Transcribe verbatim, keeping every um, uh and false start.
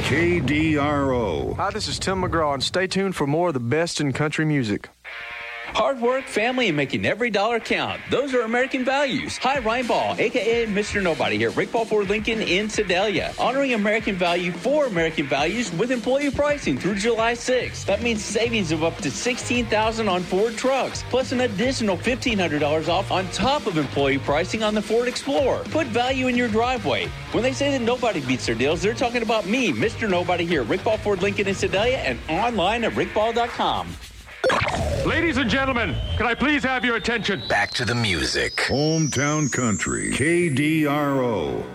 K D R O. Hi, this is Tim McGraw, and stay tuned for more of the best in country music. Hard work, family, and making every dollar count. Those are American values. Hi, Ryan Ball, a k a. Mister Nobody here. Rick Ball Ford Lincoln in Sedalia. Honoring American value for American values with employee pricing through July sixth. That means savings of up to sixteen thousand dollars on Ford trucks, plus an additional fifteen hundred dollars off on top of employee pricing on the Ford Explorer. Put value in your driveway. When they say that nobody beats their deals, they're talking about me, Mister Nobody here. Rick Ball Ford Lincoln in Sedalia and online at rick ball dot com. Ladies and gentlemen, can I please have your attention? Back to the music. Hometown Country. K D R O.